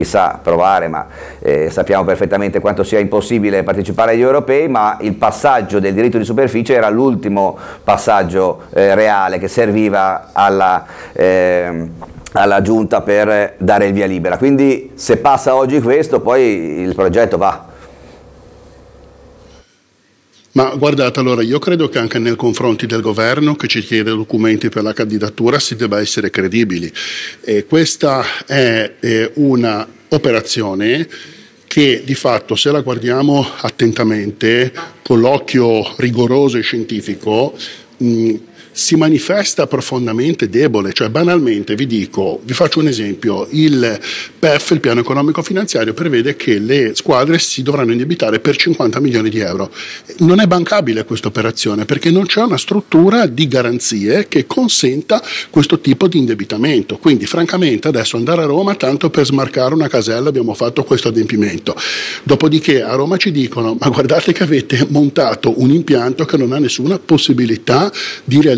sa provare, ma sappiamo perfettamente quanto sia impossibile partecipare agli europei, ma il passaggio del diritto di superficie era l'ultimo passaggio reale che serviva alla Giunta per dare il via libera. Quindi se passa oggi questo, poi il progetto va. Ma guardate, allora io credo che anche nei confronti del governo che ci chiede documenti per la candidatura si debba essere credibili, e questa è una operazione che di fatto, se la guardiamo attentamente con l'occhio rigoroso e scientifico, si manifesta profondamente debole. Cioè, banalmente vi faccio un esempio: il PEF, il piano economico finanziario, prevede che le squadre si dovranno indebitare per 50 milioni di euro. Non è bancabile questa operazione, perché non c'è una struttura di garanzie che consenta questo tipo di indebitamento. Quindi francamente adesso andare a Roma tanto per smarcare una casella, abbiamo fatto questo adempimento, dopodiché a Roma ci dicono: ma guardate che avete montato un impianto che non ha nessuna possibilità di realizzazione.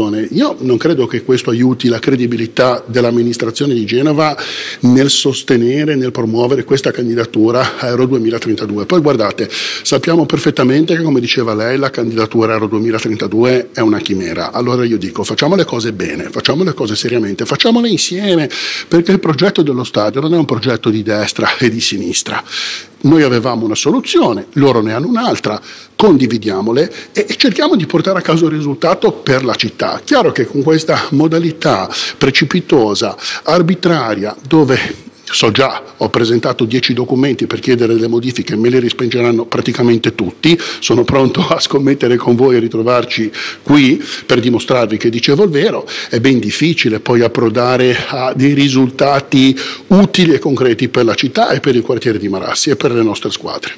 Io non credo che questo aiuti la credibilità dell'amministrazione di Genova nel sostenere, nel promuovere questa candidatura a Euro 2032. Poi guardate, sappiamo perfettamente che, come diceva lei, la candidatura a Euro 2032 è una chimera. Allora io dico: facciamo le cose bene, facciamo le cose seriamente, facciamole insieme, perché il progetto dello stadio non è un progetto di destra e di sinistra. Noi avevamo una soluzione, loro ne hanno un'altra, condividiamole e cerchiamo di portare a casa un risultato per la città. Chiaro che con questa modalità precipitosa, arbitraria, dove so già, ho presentato 10 documenti per chiedere delle modifiche, me le respingeranno praticamente tutti, sono pronto a scommettere con voi e ritrovarci qui per dimostrarvi che dicevo il vero. È ben difficile poi approdare a dei risultati utili e concreti per la città e per il quartiere di Marassi e per le nostre squadre.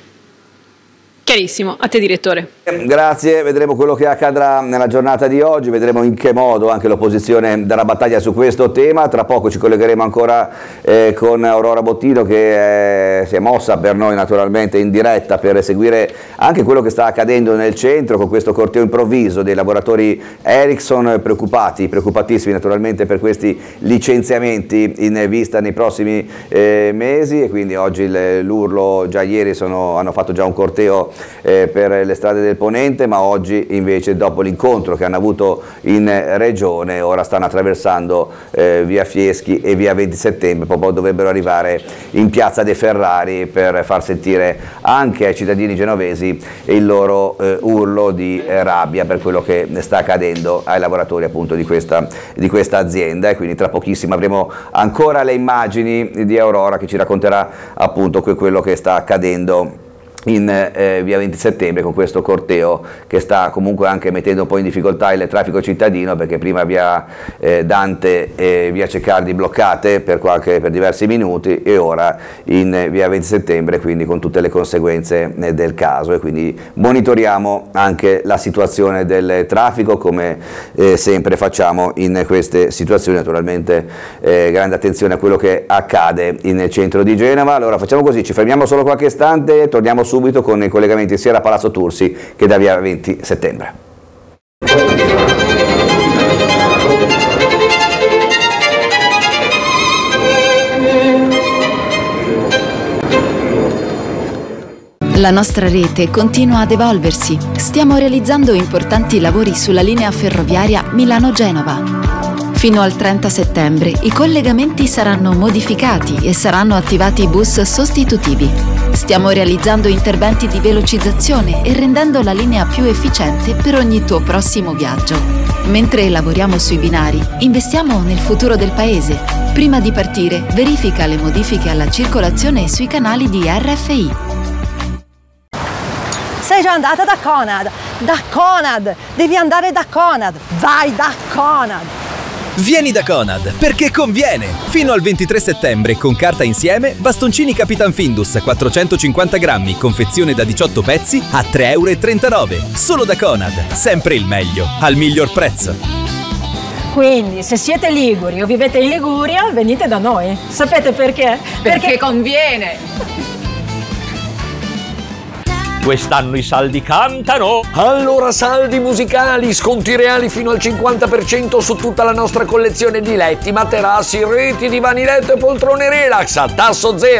Chiarissimo, a te direttore. Grazie, vedremo quello che accadrà nella giornata di oggi, vedremo in che modo anche l'opposizione darà battaglia su questo tema. Tra poco ci collegheremo ancora con Aurora Bottino, che si è mossa per noi naturalmente in diretta per seguire anche quello che sta accadendo nel centro con questo corteo improvviso dei lavoratori Ericsson, preoccupatissimi naturalmente per questi licenziamenti in vista nei prossimi mesi, e quindi oggi l'urlo, già ieri hanno fatto già un corteo per le strade del Ponente, ma oggi invece, dopo l'incontro che hanno avuto in regione, ora stanno attraversando via Fieschi e via 20 settembre, proprio dovrebbero arrivare in piazza De Ferrari per far sentire anche ai cittadini genovesi il loro urlo di rabbia per quello che sta accadendo ai lavoratori appunto di questa azienda. E quindi tra pochissimo avremo ancora le immagini di Aurora che ci racconterà appunto quello che sta accadendo in via 20 settembre con questo corteo che sta comunque anche mettendo un po' in difficoltà il traffico cittadino, perché prima via Dante e via Ceccardi bloccate per diversi minuti, e ora in via 20 settembre, quindi con tutte le conseguenze del caso. E quindi monitoriamo anche la situazione del traffico, come sempre facciamo in queste situazioni, naturalmente grande attenzione a quello che accade in centro di Genova. Allora facciamo così, ci fermiamo solo qualche istante, torniamo subito con i collegamenti sia da Palazzo Tursi che da via 20 settembre. La nostra rete continua ad evolversi. Stiamo realizzando importanti lavori sulla linea ferroviaria Milano-Genova. Fino al 30 settembre i collegamenti saranno modificati e saranno attivati bus sostitutivi. Stiamo realizzando interventi di velocizzazione e rendendo la linea più efficiente per ogni tuo prossimo viaggio. Mentre lavoriamo sui binari, investiamo nel futuro del paese. Prima di partire, verifica le modifiche alla circolazione sui canali di RFI. Sei già andata da Conad? Da Conad! Devi andare da Conad! Vai da Conad! Vieni da Conad, perché conviene! Fino al 23 settembre, con carta insieme, bastoncini Capitan Findus 450 grammi, confezione da 18 pezzi a 3,39 €. Solo da Conad, sempre il meglio, al miglior prezzo. Quindi, se siete liguri o vivete in Liguria, venite da noi. Sapete perché? Perché conviene! Quest'anno i saldi cantano! Allora saldi musicali, sconti reali fino al 50% su tutta la nostra collezione di letti, materassi, reti, divani letto e poltrone relax a tasso zero.